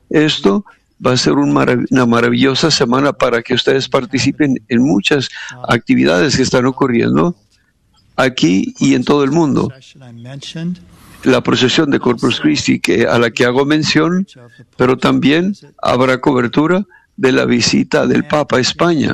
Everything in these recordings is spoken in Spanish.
Esto va a ser una maravillosa semana para que ustedes participen en muchas actividades que están ocurriendo aquí y en todo el mundo. La procesión de Corpus Christi a la que hago mención, pero también habrá cobertura de la visita del Papa a España.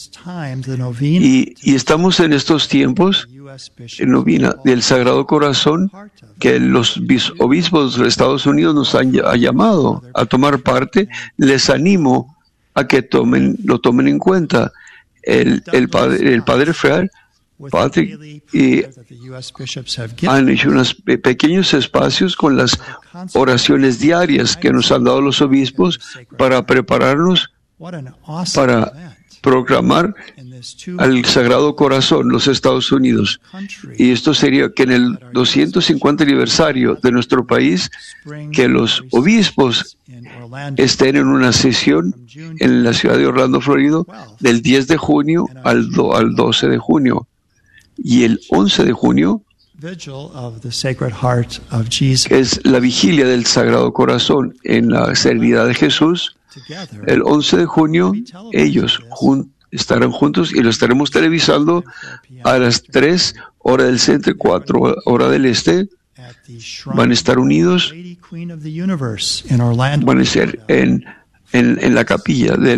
Y estamos en estos tiempos en novena del Sagrado Corazón que los obispos de Estados Unidos nos han llamado a tomar parte. Les animo a que lo tomen en cuenta. El padre Freire, Patrick, y han hecho unos pequeños espacios con las oraciones diarias que nos han dado los obispos para prepararnos para proclamar al Sagrado Corazón los Estados Unidos. Y esto sería que en el 250 aniversario de nuestro país, que los obispos estén en una sesión en la ciudad de Orlando, Florida, del 10 de junio al 12 de junio. Y el 11 de junio es la vigilia del Sagrado Corazón en la Serenidad de Jesús. El 11 de junio ellos estarán juntos y lo estaremos televisando a las 3 horas del centro, 4 horas del este. Van a estar unidos, van a ser en la capilla de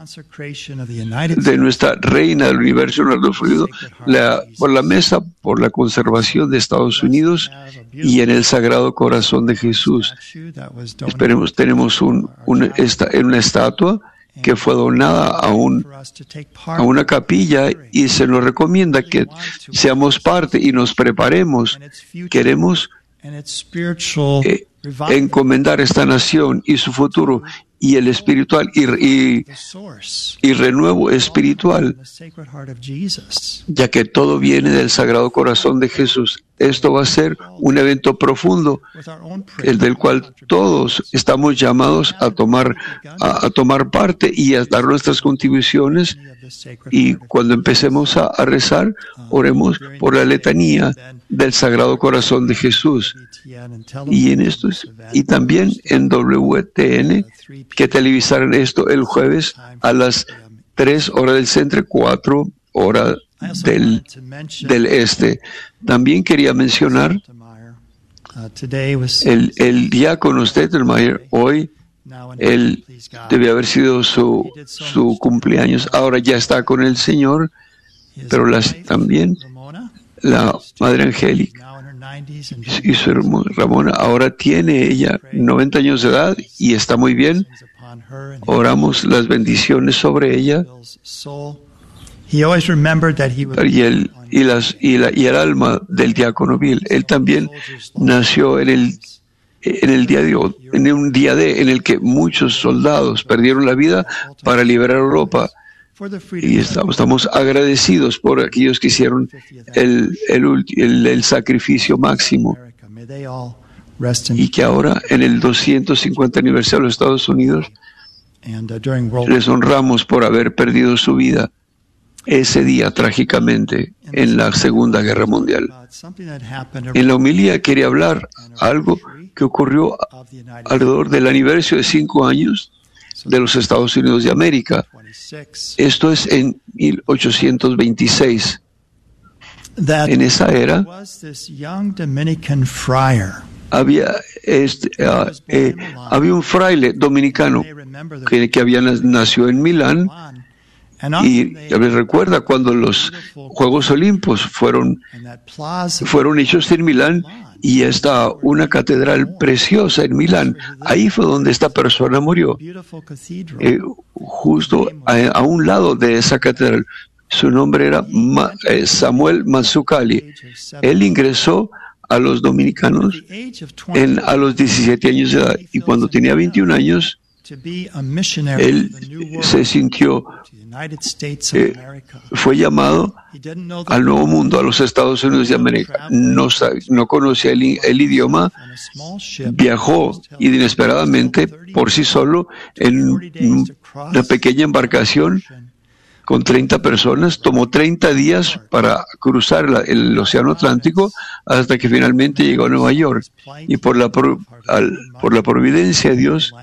nuestra Reina del Universo, Orlando, Florida, por la mesa por la conservación de Estados Unidos y en el Sagrado Corazón de Jesús. Tenemos una estatua que fue donada a una capilla y se nos recomienda que seamos parte y nos preparemos. Queremos encomendar esta nación y su futuro y el espiritual y renuevo espiritual, ya que todo viene del Sagrado Corazón de Jesús. Esto va a ser un evento profundo, el del cual todos estamos llamados a tomar parte y a dar nuestras contribuciones. Y cuando empecemos a rezar, oremos por la letanía del Sagrado Corazón de Jesús. Y en esto y también en WTN, que televisarán esto el jueves a las 3 horas del centro, 4 horas del este. También quería mencionar el diácono Stettermeyer. Hoy él debe haber sido su cumpleaños. Ahora ya está con el Señor, pero también la Madre Angélica y su hermana Ramona. Ahora tiene ella 90 años de edad y está muy bien. Oramos las bendiciones sobre ella. Y el alma del diácono Bill. Él también nació en un día en el que muchos soldados perdieron la vida para liberar Europa. Y estamos agradecidos por aquellos que hicieron el sacrificio máximo. Y que ahora, en el 250 aniversario de los Estados Unidos, les honramos por haber perdido su vida ese día trágicamente en la Segunda Guerra Mundial. En la homilía quería hablar algo que ocurrió alrededor del aniversario de 5 años de los Estados Unidos de América. Esto es en 1826. En esa era había un fraile dominicano que nació en Milán. Y les recuerda cuando los Juegos Olímpicos fueron hechos en Milán, y está una catedral preciosa en Milán. Ahí fue donde esta persona murió, justo a un lado de esa catedral. Su nombre era Samuel Mazzucchelli. Él ingresó a los dominicanos a los 17 años de edad, y cuando tenía 21 años, él se sintió, fue llamado al Nuevo Mundo, a los Estados Unidos de América. No conocía el idioma, viajó inesperadamente por sí solo en una pequeña embarcación con 30 personas. Tomó 30 días para cruzar el Océano Atlántico hasta que finalmente llegó a Nueva York. Y por la providencia de Dios,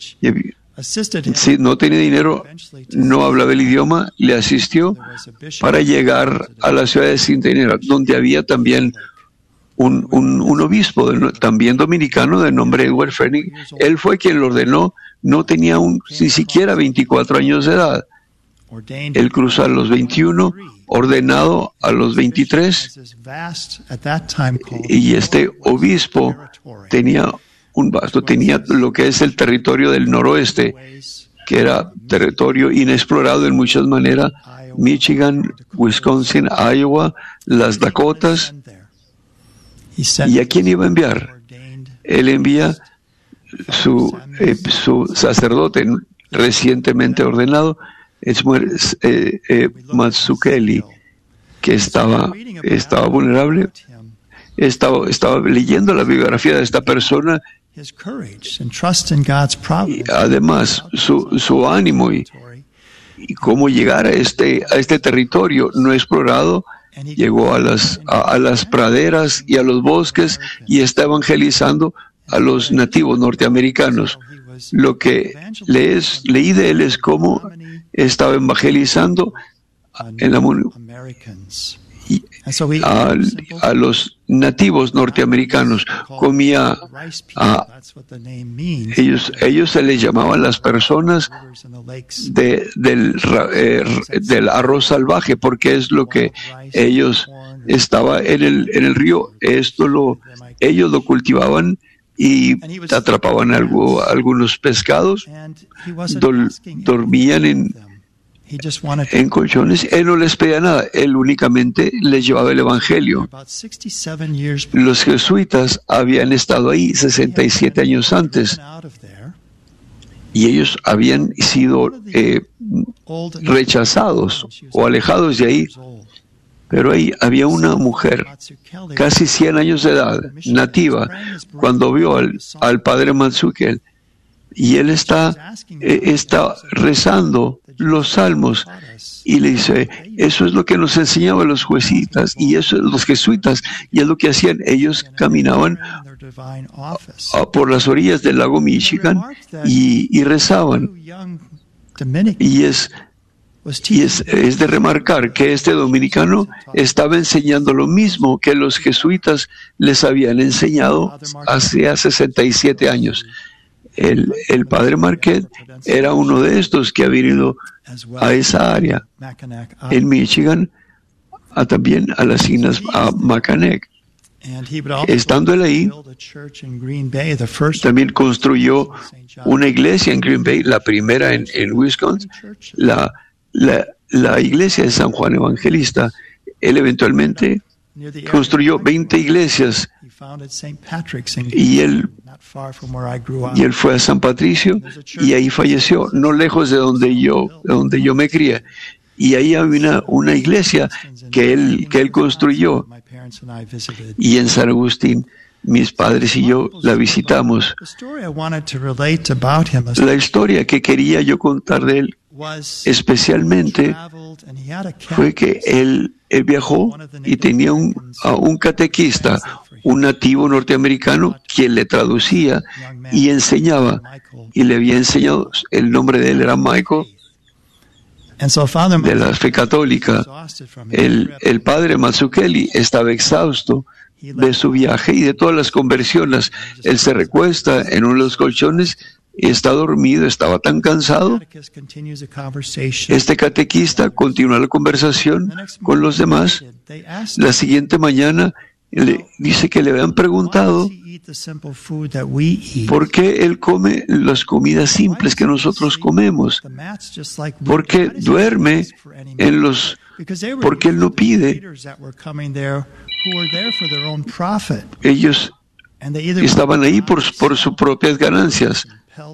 si no tenía dinero, no hablaba el idioma, le asistió para llegar a la ciudad de Centinela, donde había también un obispo, también dominicano, de nombre Edward Fenwick. Él fue quien lo ordenó. No tenía ni siquiera 24 años de edad. Él cruzó a los 21, ordenado a los 23, y este obispo tenía tenía lo que es el territorio del noroeste, que era territorio inexplorado en muchas maneras: Michigan, Wisconsin, Iowa, las Dakotas. ¿Y a quién iba a enviar? Él envía su sacerdote recientemente ordenado, Mazzucchelli, que estaba vulnerable. Estaba leyendo la biografía de esta persona, y además su ánimo y cómo llegar a este territorio no explorado. Llegó a las praderas y a los bosques y está evangelizando a los nativos norteamericanos. Lo que leí de él es cómo estaba evangelizando a los nativos norteamerinos. Comía ellos se les llamaban las personas del arroz salvaje, porque es lo que ellos estaba en el río. Ellos lo cultivaban y atrapaban algunos pescados, dormían en colchones. Él no les pedía nada, él únicamente les llevaba el evangelio. Los jesuitas habían estado ahí 67 años antes y ellos habían sido rechazados o alejados de ahí. Pero ahí había una mujer, casi 100 años de edad, nativa, cuando vio al padre Mazzucchelli, y él está rezando los salmos y le dice: eso es lo que nos enseñaban los jesuitas, y eso es los jesuitas, y es lo que hacían. Ellos caminaban por las orillas del lago Michigan y rezaban. Y es de remarcar que este dominicano estaba enseñando lo mismo que los jesuitas les habían enseñado hace 67 años. El padre Marquette era uno de estos que había ido a esa área en Michigan, también a las islas Mackinac. Estando él ahí, también construyó una iglesia en Green Bay, la primera en Wisconsin, la iglesia de San Juan Evangelista. Él eventualmente construyó 20 iglesias y él fue a San Patricio y ahí falleció, no lejos de donde yo me crié. Y ahí había una iglesia que él construyó, y en San Agustín mis padres y yo la visitamos. La historia que quería yo contar de él especialmente fue que él viajó y tenía un catequista, un nativo norteamericano, quien le traducía y enseñaba, y le había enseñado. El nombre de él era Michael, de la fe católica. El padre Mazzucchelli estaba exhausto de su viaje y de todas las conversiones. Él se recuesta en uno de los colchones y está dormido, estaba tan cansado. Este catequista continúa la conversación con los demás. La siguiente mañana le dice que le habían preguntado por qué él come las comidas simples que nosotros comemos, por qué duerme por qué él no pide. Ellos estaban ahí por sus propias ganancias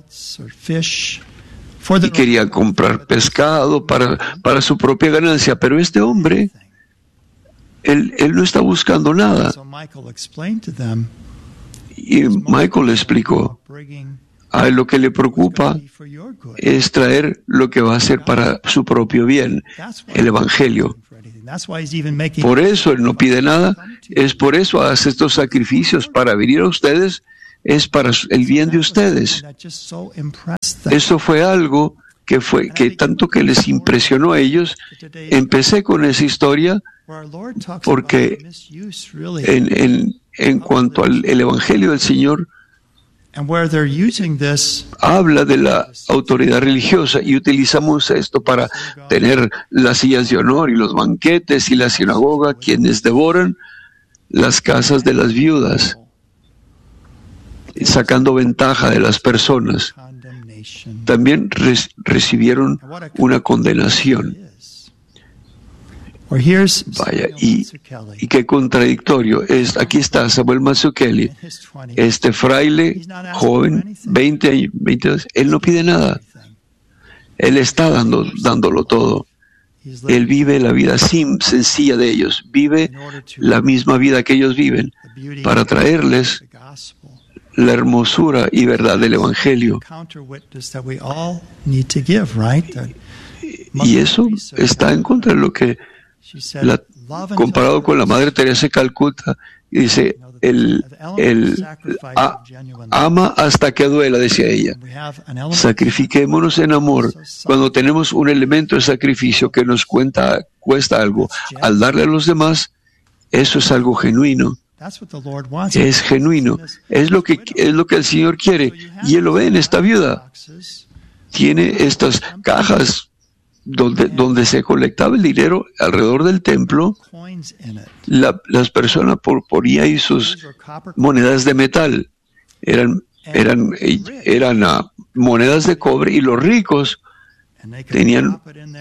y querían comprar pescado para su propia ganancia, pero este hombre, él no está buscando nada. Y Michael le explicó: A él lo que le preocupa es traer lo que va a ser para su propio bien, el Evangelio. Por eso él no pide nada, es por eso hace estos sacrificios para venir a ustedes, es para el bien de ustedes. Eso fue algo que tanto que les impresionó a ellos. Empecé con esa historia porque en cuanto al Evangelio del Señor, habla de la autoridad religiosa y utilizamos esto para tener las sillas de honor y los banquetes y la sinagoga, quienes devoran las casas de las viudas, sacando ventaja de las personas. También recibieron una condenación. Vaya, y qué contradictorio. Aquí está Samuel Mazzucchelli, este fraile joven, 20 años, él no pide nada. Él está dándolo todo. Él vive la vida sencilla de ellos, vive la misma vida que ellos viven, para traerles la hermosura y verdad del Evangelio. Y eso está en contra de lo que, comparado con la Madre Teresa de Calcuta, dice, ama hasta que duela, decía ella. Sacrifiquémonos en amor. Cuando tenemos un elemento de sacrificio que nos cuesta algo, al darle a los demás, eso es algo genuino. Es genuino. Es lo que el Señor quiere. Y Él lo ve en esta viuda. Tiene estas cajas donde se colectaba el dinero alrededor del templo. Las personas ponían ahí sus monedas de metal. Eran monedas de cobre, y los ricos tenían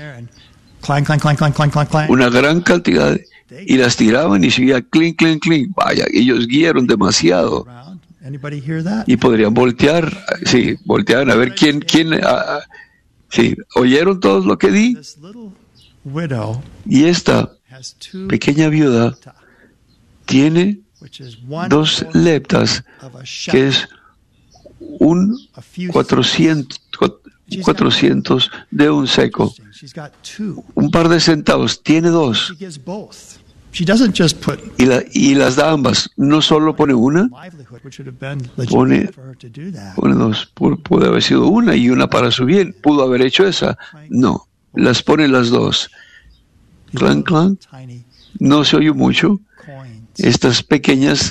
una gran cantidad y las tiraban y seguía clink, clink, clink. Vaya, ellos guiaron demasiado. Y podrían voltear, sí, volteaban a ver quién. Sí, ¿oyeron todos lo que di? Y esta pequeña viuda tiene 2 leptas, que es un 400 de un seco. Un par de centavos, tiene 2. Y las da ambas. No solo pone una, pone 2. Pudo haber sido una y una para su bien. Pudo haber hecho esa. No, las pone las 2. Clan, clan. No se oye mucho. Estas pequeñas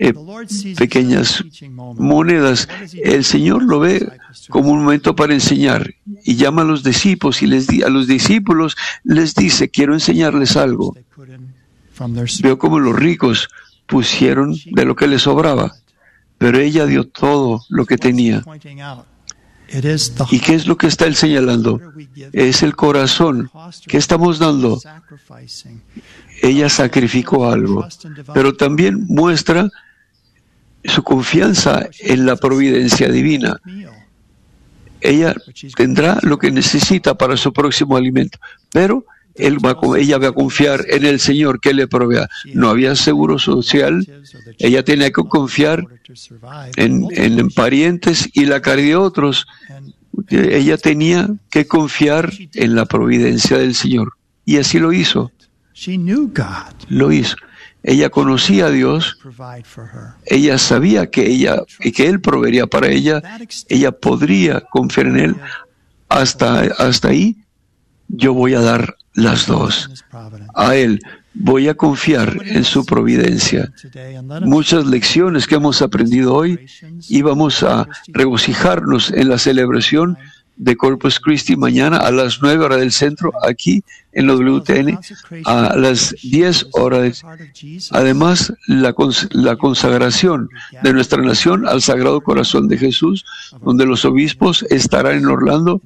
monedas. El Señor lo ve como un momento para enseñar, y llama a los discípulos y a los discípulos les dice: quiero enseñarles algo. Veo como los ricos pusieron de lo que les sobraba, pero ella dio todo lo que tenía. ¿Y qué es lo que está él señalando? Es el corazón. ¿Qué estamos dando? Ella sacrificó algo, pero también muestra su confianza en la providencia divina. Ella tendrá lo que necesita para su próximo alimento, pero ella va a confiar en el Señor que le provea. No había seguro social, ella tenía que confiar en parientes y la caridad de otros. Ella tenía que confiar en la providencia del Señor, y así lo hizo. Lo hizo. Ella conocía a Dios, ella sabía que Él proveería para ella, ella podría confiar en Él. Hasta ahí yo voy a dar las 2. A Él voy a confiar en su providencia. Muchas lecciones que hemos aprendido hoy, y vamos a regocijarnos en la celebración de Corpus Christi mañana a las 9 horas del centro, aquí en la WTN, a las 10 horas. Además, la consagración de nuestra nación al Sagrado Corazón de Jesús, donde los obispos estarán en Orlando,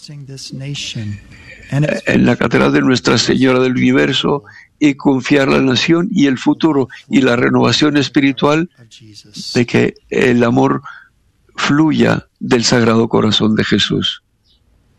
en la Catedral de Nuestra Señora del Universo, y confiar la nación y el futuro y la renovación espiritual de que el amor fluya del Sagrado Corazón de Jesús.